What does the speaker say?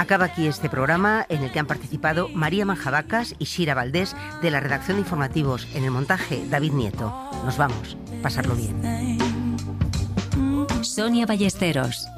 Acaba aquí este programa en el que han participado María Manjabacas y Shira Valdés de la redacción de informativos. En el montaje, David Nieto. Nos vamos. Pasarlo bien. Sonia Ballesteros.